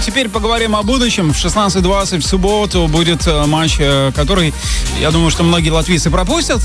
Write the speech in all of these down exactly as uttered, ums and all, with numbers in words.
теперь поговорим о будущем. В шестнадцать двадцать в субботу будет матч, который, я думаю, что многие латвийцы пропустят.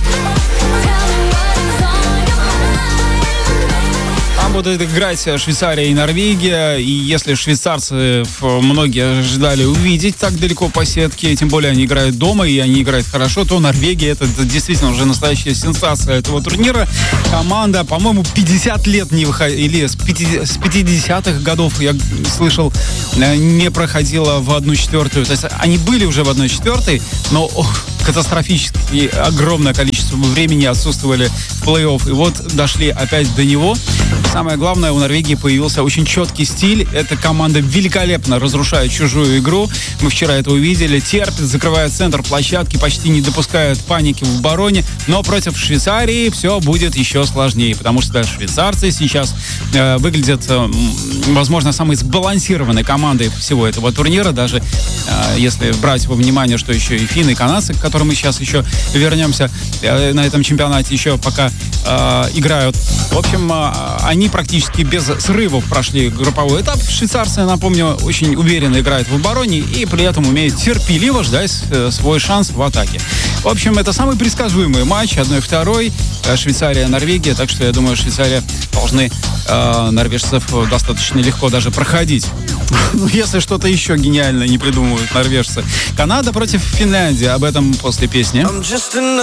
Там будут играть Швейцария и Норвегия. И если швейцарцы многие ожидали увидеть так далеко по сетке, тем более они играют дома и они играют хорошо, то Норвегия — это действительно уже настоящая сенсация этого турнира. Команда, по-моему, пятьдесят лет не выходила, или с пятидесятых годов, я слышал, не проходила в одну четвертую. То есть они были уже в одной четвертой, но ох, катастрофически огромное количество времени отсутствовали в плей-офф. И вот дошли опять до него. Самое главное, у Норвегии появился очень четкий стиль. Эта команда великолепно разрушает чужую игру. Мы вчера это увидели. Терпит, закрывает центр площадки, почти не допускает паники в обороне. Но против Швейцарии все будет еще сложнее, потому что швейцарцы сейчас э, выглядят, э, возможно, самой сбалансированной командой всего этого турнира. Даже э, если брать во внимание, что еще и финны, и канадцы, к которым мы сейчас еще вернемся, э, на этом чемпионате еще пока э, играют. В общем, э, они практически без срывов прошли групповой этап. Швейцарцы, напомню, очень уверенно играют в обороне и при этом умеют терпеливо ждать свой шанс в атаке. В общем, это самый предсказуемый матч, одной-второй, Швейцария-Норвегия, так что я думаю, Швейцария должны э, норвежцев достаточно легко даже проходить. Ну, если что-то еще гениальное не придумывают норвежцы. Канада против Финляндии, об этом после песни.